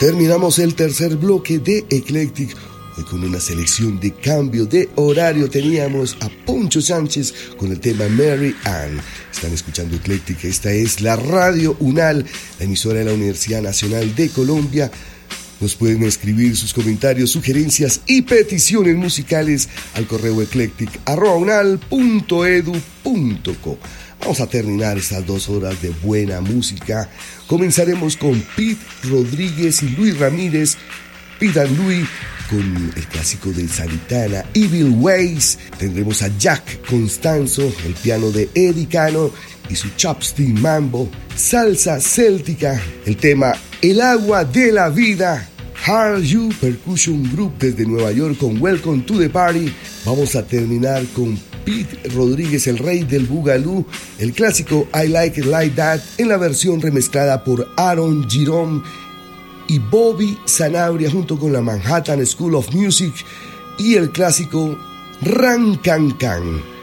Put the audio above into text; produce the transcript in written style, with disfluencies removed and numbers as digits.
Terminamos el tercer bloque de Eclectic. Hoy con una selección de cambio de horario teníamos a Poncho Sánchez con el tema Mary Ann. Están escuchando Eclectic, esta es la Radio UNAL, la emisora de la Universidad Nacional de Colombia. Nos pueden escribir sus comentarios, sugerencias y peticiones musicales al correo eclectic@unal.edu.co. Vamos a terminar estas 2 horas de buena música. Comenzaremos con Pete Rodríguez y Luis Ramírez, Pete and Louie, con el clásico de Santana, Evil Ways. Tendremos a Jack Constanzo, el piano de Eddie Cano y su chopstick mambo, salsa céltica, el tema El agua de la vida, Are You Percussion Group desde Nueva York con Welcome to the Party. Vamos a terminar con Pete Rodríguez, el rey del Boogaloo, el clásico I Like It Like That en la versión remezclada por Aaron Jerome y Bobby Sanabria junto con la Manhattan School of Music y el clásico Ran Can Can.